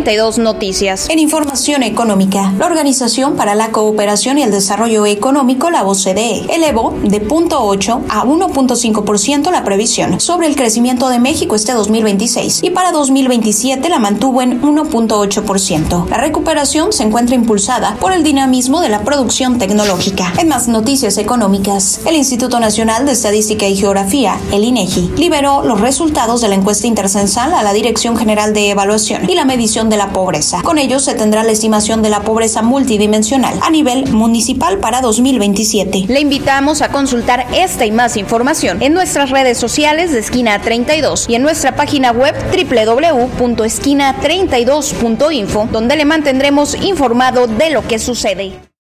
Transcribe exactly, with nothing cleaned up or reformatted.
treinta y dos Noticias. En información económica, la Organización para la Cooperación y el Desarrollo Económico, la O C D E, elevó de cero punto ocho a uno punto cinco por ciento la previsión sobre el crecimiento de México este dos mil veintiséis y para dos mil veintisiete la mantuvo en uno punto ocho por ciento. La recuperación se encuentra impulsada por el dinamismo de la producción tecnológica. En más noticias económicas, el Instituto Nacional de Estadística y Geografía, el INEGI, liberó los resultados de la encuesta intercensal a la Dirección General de Evaluación y la Medición de la Pobreza. Con ello se tendrá la estimación de la pobreza multidimensional a nivel municipal para dos mil veintisiete. Le invitamos a consultar esta y más información en nuestras redes sociales de Esquina treinta y dos y en nuestra página web doble u doble u doble u punto esquina treinta y dos punto info, donde le mantendremos informado de lo que sucede.